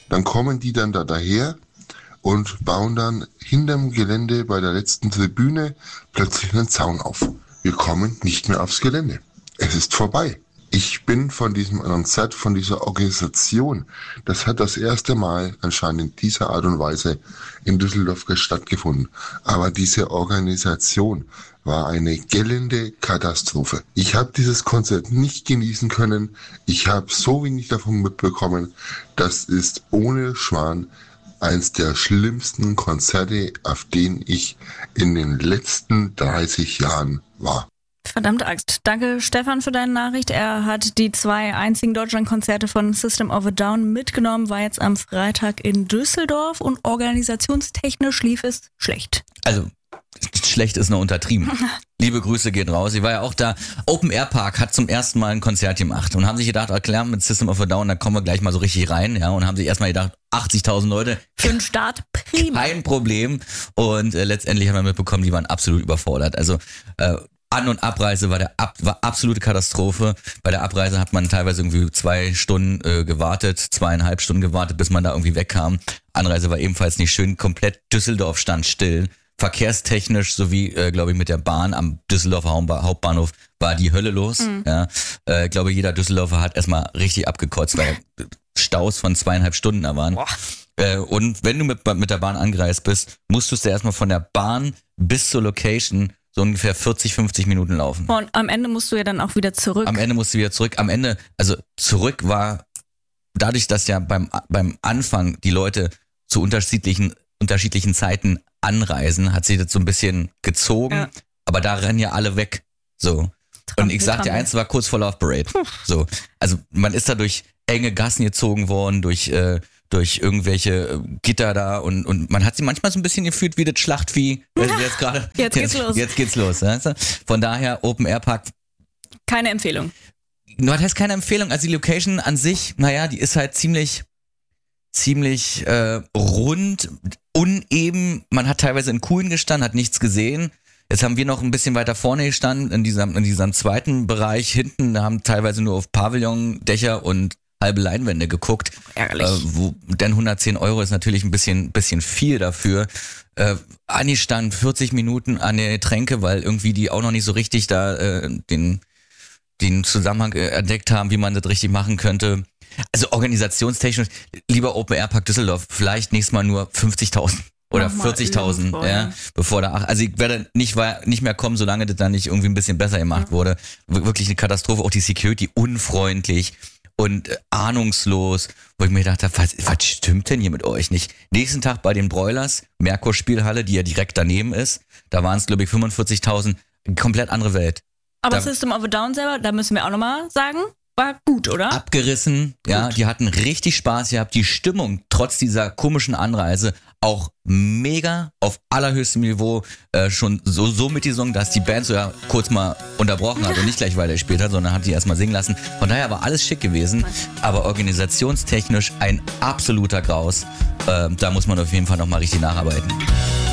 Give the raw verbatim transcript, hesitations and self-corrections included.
dann kommen die dann da daher und bauen dann hinterm Gelände bei der letzten Tribüne plötzlich einen Zaun auf. Wir kommen nicht mehr aufs Gelände. Es ist vorbei. Ich bin von diesem Konzert, von dieser Organisation, das hat das erste Mal anscheinend in dieser Art und Weise in Düsseldorf stattgefunden. Aber diese Organisation war eine gellende Katastrophe. Ich habe dieses Konzert nicht genießen können. Ich habe so wenig davon mitbekommen. Das ist ohne Schmarrn eins der schlimmsten Konzerte, auf denen ich in den letzten dreißig Jahren war. Verdammte Axt. Danke, Stefan, für deine Nachricht. Er hat die zwei einzigen Deutschlandkonzerte von System of a Down mitgenommen, war jetzt am Freitag in Düsseldorf und organisationstechnisch lief es schlecht. Also, schlecht ist nur untertrieben. Liebe Grüße gehen raus. Ich war ja auch da. Open Air Park hat zum ersten Mal ein Konzert gemacht und haben sich gedacht, erklären mit System of a Down, da kommen wir gleich mal so richtig rein, ja, und haben sich erstmal gedacht, achtzigtausend Leute. Für den Start prima. Kein Problem. Und äh, letztendlich haben wir mitbekommen, die waren absolut überfordert. Also, äh, An- und Abreise war der ab, war absolute Katastrophe. Bei der Abreise hat man teilweise irgendwie zwei Stunden äh, gewartet, zweieinhalb Stunden gewartet, bis man da irgendwie wegkam. Anreise war ebenfalls nicht schön. Komplett Düsseldorf stand still. Verkehrstechnisch sowie, äh, glaube ich, mit der Bahn am Düsseldorfer Hauptbahnhof war die Hölle los. Mhm. Ja, äh, ich glaube, jeder Düsseldorfer hat erstmal richtig abgekotzt, weil Staus von zweieinhalb Stunden da waren. Äh, und wenn du mit, mit der Bahn angereist bist, musstest du erstmal von der Bahn bis zur Location so ungefähr vierzig, fünfzig Minuten laufen. Und am Ende musst du ja dann auch wieder zurück. Am Ende musst du wieder zurück. Am Ende, also zurück war, dadurch, dass ja beim, beim Anfang die Leute zu unterschiedlichen, unterschiedlichen Zeiten anreisen, hat sich das so ein bisschen gezogen. Ja. Aber da rennen ja alle weg. So. Trampel, und ich sag dir eins, war kurz vor Love Parade. So. Also man ist da durch enge Gassen gezogen worden, durch, äh, durch irgendwelche Gitter da und, und man hat sie manchmal so ein bisschen gefühlt wie das Schlachtvieh. Jetzt, grade, jetzt geht's jetzt, los. Jetzt geht's los. Weißt du? Von daher Open Air Park. Keine Empfehlung. Nur das heißt keine Empfehlung. Also die Location an sich, naja, die ist halt ziemlich, ziemlich äh, rund, uneben. Man hat teilweise in Kuhlen gestanden, hat nichts gesehen. Jetzt haben wir noch ein bisschen weiter vorne gestanden, in diesem, in diesem zweiten Bereich hinten, da haben teilweise nur auf Pavillondächer und halbe Leinwände geguckt. Ärgerlich. Äh, wo, denn hundertzehn Euro ist natürlich ein bisschen, bisschen viel dafür. Äh, Anni stand vierzig Minuten an der Tränke, weil irgendwie die auch noch nicht so richtig da äh, den, den Zusammenhang äh, entdeckt haben, wie man das richtig machen könnte. Also organisationstechnisch, lieber Open Air Park Düsseldorf, vielleicht nächstes Mal nur fünfzigtausend oder vierzigtausend, ja, bevor da, also ich werde nicht, nicht mehr kommen, solange das dann nicht irgendwie ein bisschen besser gemacht ja. wurde. Wirklich eine Katastrophe, auch die Security unfreundlich und äh, ahnungslos, wo ich mir gedacht habe, was, was stimmt denn hier mit euch nicht? Nächsten Tag bei den Broilers, Merkur Spielhalle, die ja direkt daneben ist, da waren es glaube ich fünfundvierzigtausend, komplett andere Welt. Aber da, System of a Down selber, da müssen wir auch nochmal sagen, war gut, oder? Abgerissen, gut. Ja, die hatten richtig Spaß gehabt, die Stimmung trotz dieser komischen Anreise auch mega auf allerhöchstem Niveau, äh, schon so, so mitgesungen, dass die Band so ja kurz mal unterbrochen hat und nicht gleich weitergespielt hat, sondern hat die erstmal singen lassen. Von daher war alles schick gewesen, aber organisationstechnisch ein absoluter Graus. Äh, da muss man auf jeden Fall nochmal richtig nacharbeiten.